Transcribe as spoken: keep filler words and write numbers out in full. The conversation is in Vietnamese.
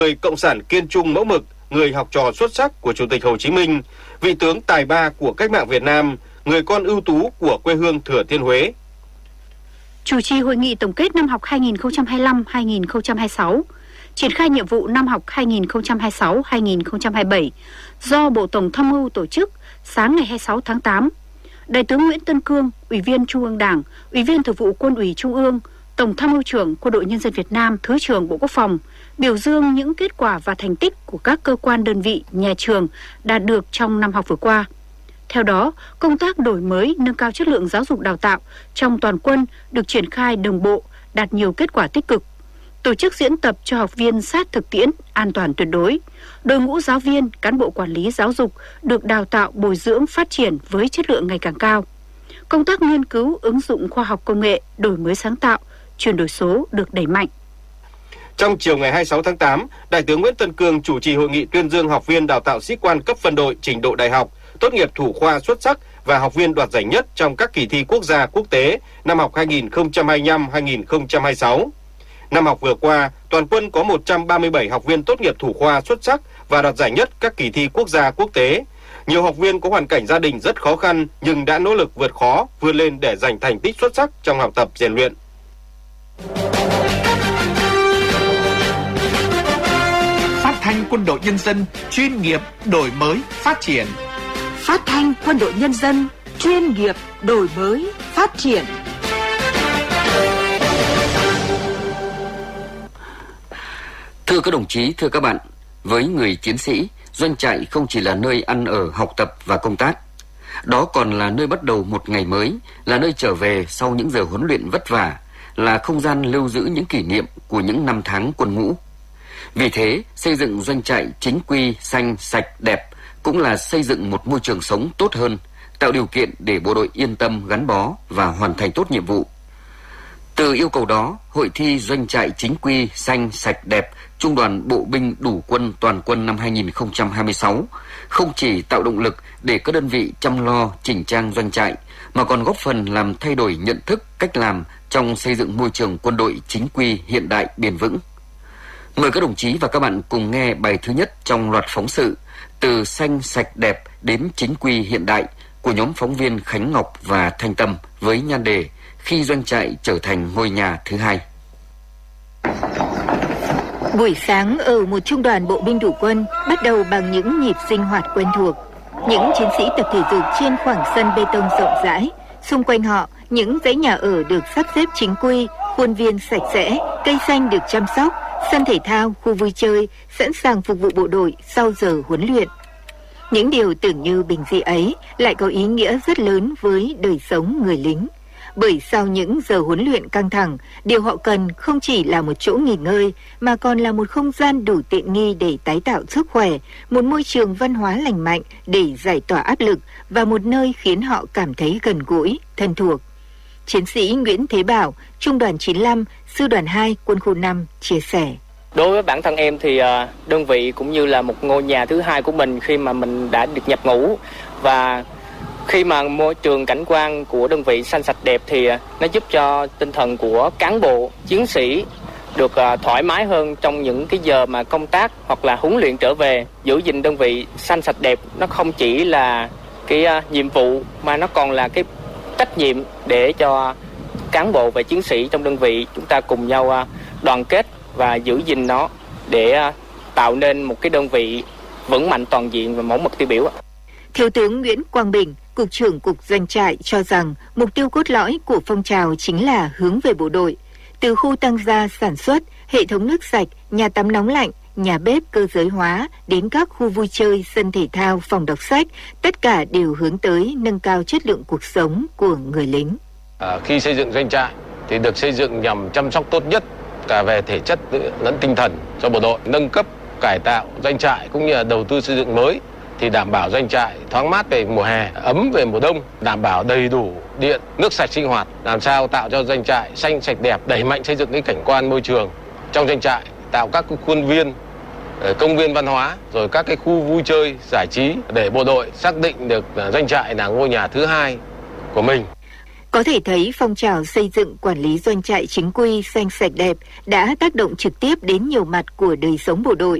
Người cộng sản kiên trung mẫu mực, người học trò xuất sắc của Chủ tịch Hồ Chí Minh, vị tướng tài ba của cách mạng Việt Nam, người con ưu tú của quê hương Thừa Thiên Huế. Chủ trì hội nghị tổng kết năm học hai nghìn không trăm hai mươi lăm hai nghìn không trăm hai mươi sáu, triển khai nhiệm vụ năm học hai nghìn không trăm hai mươi sáu hai nghìn không trăm hai mươi bảy do Bộ Tổng tham mưu tổ chức sáng ngày hai mươi sáu tháng tám. Đại tướng Nguyễn Tân Cương, Ủy viên Trung ương Đảng, Ủy viên Thường vụ Quân ủy Trung ương, Tổng tham mưu trưởng Quân đội Nhân dân Việt Nam, Thứ trưởng Bộ Quốc phòng biểu dương những kết quả và thành tích của các cơ quan đơn vị, nhà trường đạt được trong năm học vừa qua. Theo đó, công tác đổi mới, nâng cao chất lượng giáo dục đào tạo trong toàn quân được triển khai đồng bộ, đạt nhiều kết quả tích cực. Tổ chức diễn tập cho học viên sát thực tiễn, an toàn tuyệt đối. Đội ngũ giáo viên, cán bộ quản lý giáo dục được đào tạo, bồi dưỡng, phát triển với chất lượng ngày càng cao. Công tác nghiên cứu, ứng dụng khoa học công nghệ, đổi mới sáng tạo, chuyển đổi số được đẩy mạnh. Trong chiều ngày hai mươi sáu tháng tám, Đại tướng Nguyễn Tân Cương chủ trì hội nghị tuyên dương học viên đào tạo sĩ quan cấp phân đội trình độ đại học, tốt nghiệp thủ khoa xuất sắc và học viên đoạt giải nhất trong các kỳ thi quốc gia quốc tế năm học hai nghìn không trăm hai mươi lăm hai nghìn không trăm hai mươi sáu. Năm học vừa qua, toàn quân có một trăm ba mươi bảy học viên tốt nghiệp thủ khoa xuất sắc và đoạt giải nhất các kỳ thi quốc gia quốc tế. Nhiều học viên có hoàn cảnh gia đình rất khó khăn nhưng đã nỗ lực vượt khó, vươn lên để giành thành tích xuất sắc trong học tập rèn luyện. Phát thanh Quân đội Nhân dân chuyên nghiệp, đổi mới, phát triển. Phát thanh Quân đội Nhân dân chuyên nghiệp, đổi mới, phát triển. Thưa các đồng chí, thưa các bạn, với người chiến sĩ, doanh trại không chỉ là nơi ăn ở, học tập và công tác. Đó còn là nơi bắt đầu một ngày mới, là nơi trở về sau những giờ huấn luyện vất vả, là không gian lưu giữ những kỷ niệm của những năm tháng quân ngũ. Vì thế, xây dựng doanh trại chính quy, xanh, sạch, đẹp cũng là xây dựng một môi trường sống tốt hơn, tạo điều kiện để bộ đội yên tâm gắn bó và hoàn thành tốt nhiệm vụ. Từ yêu cầu đó, Hội thi Doanh trại chính quy, xanh, sạch, đẹp Trung đoàn Bộ binh Đủ quân Toàn quân năm hai nghìn không trăm hai mươi sáu không chỉ tạo động lực để các đơn vị chăm lo chỉnh trang doanh trại, mà còn góp phần làm thay đổi nhận thức, cách làm trong xây dựng môi trường quân đội chính quy, hiện đại, bền vững. Mời các đồng chí và các bạn cùng nghe bài thứ nhất trong loạt phóng sự Từ xanh, sạch, đẹp đến chính quy, hiện đại của nhóm phóng viên Khánh Ngọc và Thanh Tâm với nhan đề Khi doanh trại trở thành ngôi nhà thứ hai. Buổi sáng ở một trung đoàn bộ binh đủ quân bắt đầu bằng những nhịp sinh hoạt quen thuộc. Những chiến sĩ tập thể dục trên khoảng sân bê tông rộng rãi. Xung quanh họ, những dãy nhà ở được sắp xếp chính quy, khuôn viên sạch sẽ, cây xanh được chăm sóc, sân thể thao, khu vui chơi sẵn sàng phục vụ bộ đội sau giờ huấn luyện. Những điều tưởng như bình dị ấy lại có ý nghĩa rất lớn với đời sống người lính. Bởi sau những giờ huấn luyện căng thẳng, điều họ cần không chỉ là một chỗ nghỉ ngơi, mà còn là một không gian đủ tiện nghi để tái tạo sức khỏe, một môi trường văn hóa lành mạnh để giải tỏa áp lực và một nơi khiến họ cảm thấy gần gũi, thân thuộc. Chiến sĩ Nguyễn Thế Bảo, Trung đoàn chín mươi lăm, Sư đoàn hai, Quân khu năm chia sẻ. Đối với bản thân em thì đơn vị cũng như là một ngôi nhà thứ hai của mình khi mà mình đã được nhập ngũ, và khi mà môi trường cảnh quan của đơn vị xanh sạch đẹp thì nó giúp cho tinh thần của cán bộ, chiến sĩ được thoải mái hơn trong những cái giờ mà công tác hoặc là huấn luyện trở về. Giữ gìn đơn vị xanh sạch đẹp nó không chỉ là cái nhiệm vụ mà nó còn là cái trách nhiệm để cho cán bộ và chiến sĩ trong đơn vị chúng ta cùng nhau đoàn kết và giữ gìn nó để tạo nên một cái đơn vị vững mạnh toàn diện và mẫu mực tiêu biểu. Thiếu tướng Nguyễn Quang Bình, Cục trưởng Cục Doanh trại cho rằng mục tiêu cốt lõi của phong trào chính là hướng về bộ đội. Từ khu tăng gia sản xuất, hệ thống nước sạch, nhà tắm nóng lạnh, nhà bếp cơ giới hóa đến các khu vui chơi, sân thể thao, phòng đọc sách, tất cả đều hướng tới nâng cao chất lượng cuộc sống của người lính. À, khi xây dựng doanh trại thì được xây dựng nhằm chăm sóc tốt nhất cả về thể chất lẫn tinh thần cho bộ đội, nâng cấp, cải tạo doanh trại cũng như là đầu tư xây dựng mới thì đảm bảo doanh trại thoáng mát về mùa hè, ấm về mùa đông, đảm bảo đầy đủ điện, nước sạch sinh hoạt, làm sao tạo cho doanh trại xanh sạch đẹp, đẩy mạnh xây dựng cái cảnh quan môi trường trong doanh trại, tạo các khuôn viên, công viên văn hóa, rồi các cái khu vui chơi, giải trí để bộ đội xác định được doanh trại là ngôi nhà thứ hai của mình. Có thể thấy phong trào xây dựng quản lý doanh trại chính quy xanh sạch đẹp đã tác động trực tiếp đến nhiều mặt của đời sống bộ đội.